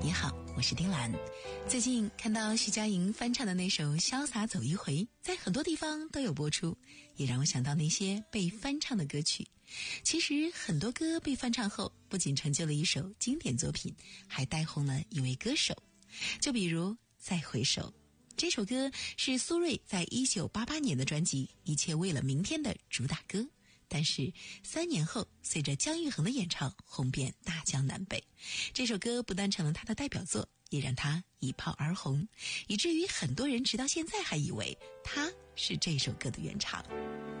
你好，我是丁兰。最近看到徐佳莹翻唱的那首《潇洒走一回》在很多地方都有播出，也让我想到那些被翻唱的歌曲。其实很多歌被翻唱后，不仅成就了一首经典作品，还带红了一位歌手。就比如《再回首》，这首歌是苏芮在1988年的专辑《一切为了明天》的主打歌。但是3年后，随着姜育恒的演唱，红遍大江南北。这首歌不但成了他的代表作，也让他一炮而红，以至于很多人直到现在还以为他是这首歌的原唱。